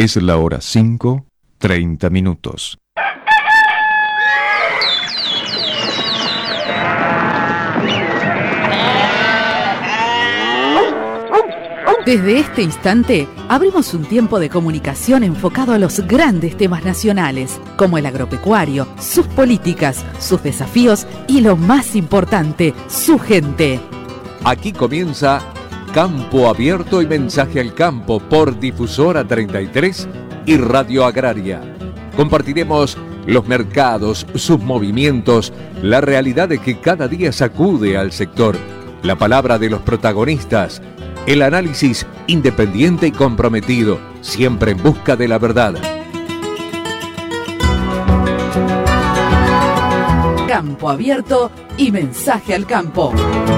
Es la hora 5:30. Desde este instante, abrimos un tiempo de comunicación enfocado a los grandes temas nacionales, como el agropecuario, sus políticas, sus desafíos y lo más importante, su gente. Aquí comienza Campo Abierto y Mensaje al Campo por Difusora 33 y Radio Agraria. Compartiremos los mercados, sus movimientos, la realidad de que cada día sacude al sector, la palabra de los protagonistas, el análisis independiente y comprometido, siempre en busca de la verdad. Campo Abierto y Mensaje al Campo.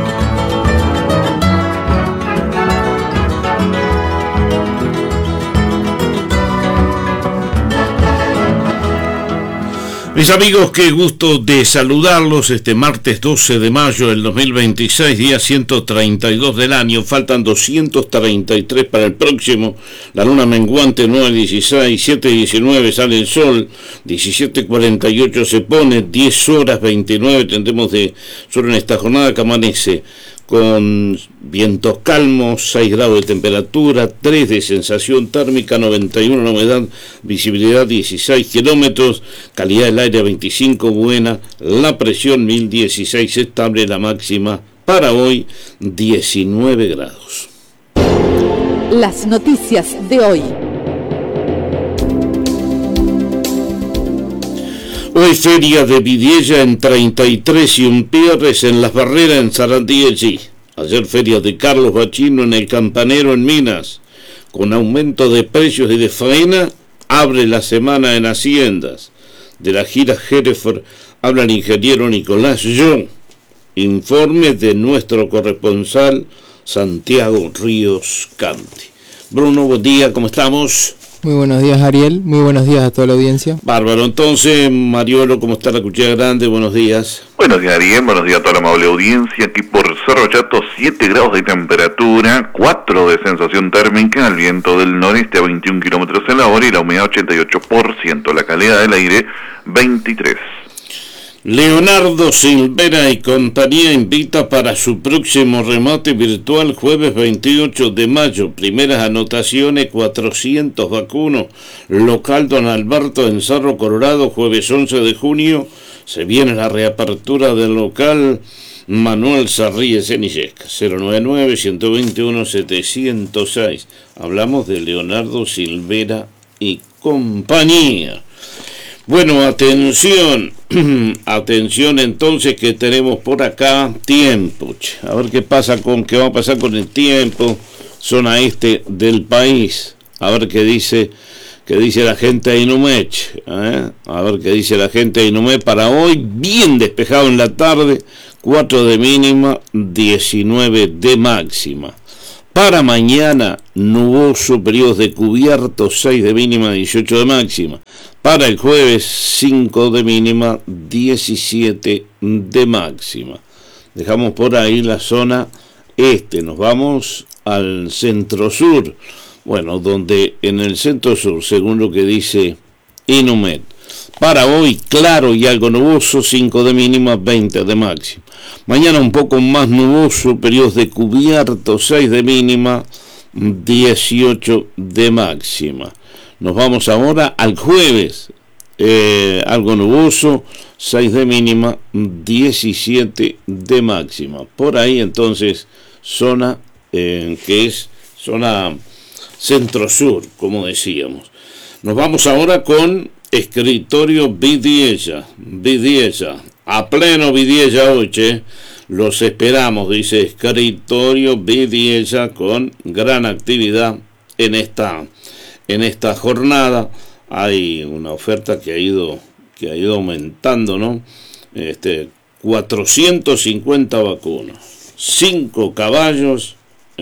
Mis amigos, qué gusto de saludarlos este martes 12 de mayo del 2026, día 132 del año. Faltan 233 para el próximo. La luna menguante 9:16, 7:19 sale el sol, 17:48 se pone, 10 horas 29 tendremos de sol en esta jornada que amanece con vientos calmos, 6 grados de temperatura, 3 de sensación térmica, 91 la humedad, visibilidad 16 kilómetros, calidad del aire 25 buena, la presión 1016 estable, la máxima para hoy 19 grados. Las noticias de hoy. Hoy feria de Vidiella en 33 y Umpierres en Las Barreras en Sarandí allí. Ayer feria de Carlos Bachino en el Campanero en Minas. Con aumento de precios y de faena, abre la semana en Haciendas. De la gira Hereford habla el ingeniero Nicolás Young. Informe de nuestro corresponsal Santiago Ríos Canti. Bruno, buen día, ¿cómo estamos? Muy buenos días, Ariel. Muy buenos días a toda la audiencia. Bárbaro. Entonces, Mariolo, ¿cómo está la Cuchilla Grande? Buenos días. Buenos días, Ariel. Buenos días a toda la amable audiencia. Aquí por Cerro Chato, 7 grados de temperatura, 4 de sensación térmica, el viento del noreste a 21 kilómetros en la hora y la humedad 88%. La calidad del aire, 23. Leonardo Silvera y compañía invita para su próximo remate virtual jueves 28 de mayo. Primeras anotaciones, 400 vacunos. Local Don Alberto en Cerro Colorado, jueves 11 de junio. Se viene la reapertura del local Manuel Sarríes en Illesca, 099-121-706. Hablamos de Leonardo Silvera y compañía. Bueno, atención, atención entonces que tenemos por acá tiempo. A ver qué va a pasar con el tiempo, zona este del país. A ver qué dice la gente de Inumech, A ver qué dice la gente de Inumech para hoy, bien despejado en la tarde, 4 de mínima, 19 de máxima. Para mañana, nuboso, periodos de cubierto, 6 de mínima, 18 de máxima. Para el jueves, 5 de mínima, 17 de máxima. Dejamos por ahí la zona este, nos vamos al centro-sur. Bueno, donde en el centro-sur, según lo que dice Inumet, para hoy, claro y algo nuboso, 5 de mínima, 20 de máxima. Mañana un poco más nuboso, periodos de cubierto, 6 de mínima, 18 de máxima. Nos vamos ahora al jueves, algo nuboso, 6 de mínima, 17 de máxima. Por ahí entonces, zona que es zona centro-sur, como decíamos. Nos vamos ahora con Escritorio Vidiella, a pleno Vidiella hoy, los esperamos, dice Escritorio Vidiella, con gran actividad en esta jornada. Hay una oferta que ha ido aumentando, ¿no? 450 vacunos, 5 caballos,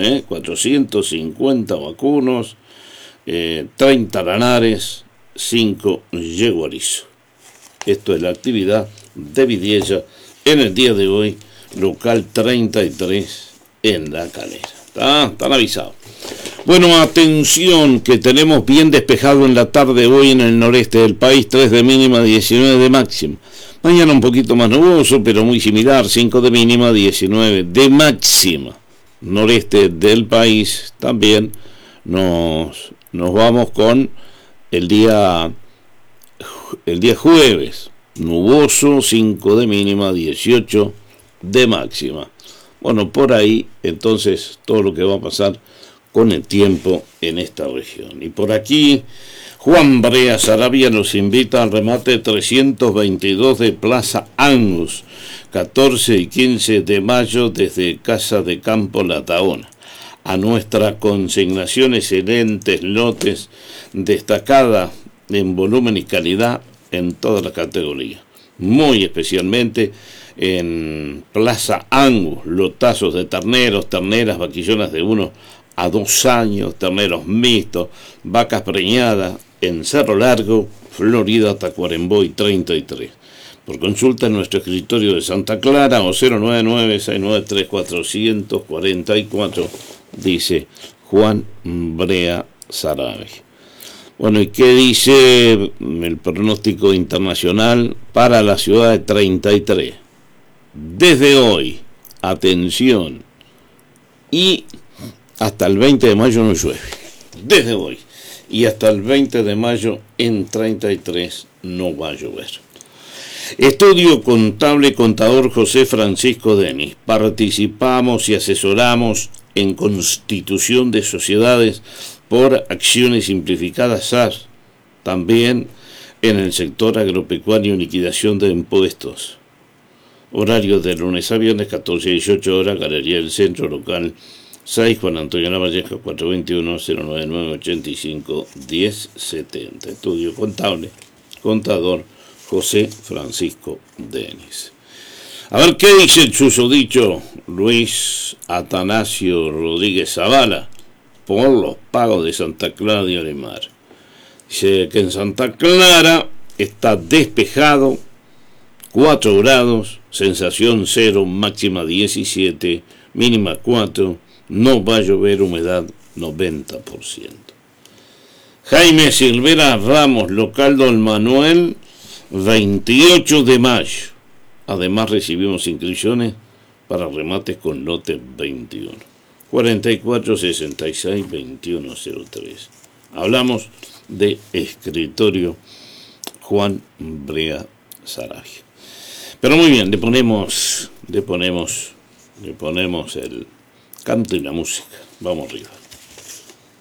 450 vacunos, 30 lanares, 5 yeguarizo. Esto es la actividad de Vidiella en el día de hoy, local 33 en La Calera. Están avisados. Bueno, atención, que tenemos bien despejado en la tarde hoy en el noreste del país, 3 de mínima, 19 de máxima. Mañana un poquito más nuboso, pero muy similar, 5 de mínima, 19 de máxima. Noreste del país también nos vamos con el día jueves. Nuboso, 5 de mínima, 18 de máxima. Bueno, por ahí entonces todo lo que va a pasar con el tiempo en esta región. Y por aquí Juan Brea Sarabia nos invita al remate 322 de Plaza Angus, 14 y 15 de mayo desde Casa de Campo La Tahona. A nuestra consignación, excelentes lotes, destacada en volumen y calidad en toda la categoría. Muy especialmente en Plaza Angus, lotazos de terneros, terneras, vaquillonas de 1 a 2 años, terneros mixtos, vacas preñadas en Cerro Largo, Florida, Tacuarembó y 33. Por consulta en nuestro escritorio de Santa Clara o 099-693-444, dice Juan Brea Sarabia. Bueno, ¿y qué dice el pronóstico internacional para la ciudad de 33? Desde hoy, atención, y hasta el 20 de mayo no llueve. Desde hoy y hasta el 20 de mayo en 33 no va a llover. Estudio Contable Contador José Francisco Denis. Participamos y asesoramos en constitución de sociedades por acciones simplificadas SAR. También en el sector agropecuario, liquidación de impuestos. Horario de lunes a viernes, 14 y 18 horas, Galería del Centro, local 6, Juan Antonio Lavalleja, 421-099-85-1070. Estudio Contable, Contador José Francisco Denis. A ver qué dice el susodicho Luis Atanasio Rodríguez Zavala por los pagos de Santa Clara de Olimar. Dice que en Santa Clara está despejado, 4 grados, sensación 0, máxima 17, mínima 4, no va a llover, humedad 90%. Jaime Silvera Ramos, local Don Manuel, 28 de mayo. Además recibimos inscripciones para remates con lote 21. 4466-2103. Hablamos de escritorio Juan Brea Sarabia. Pero muy bien, le ponemos el canto y la música. Vamos arriba.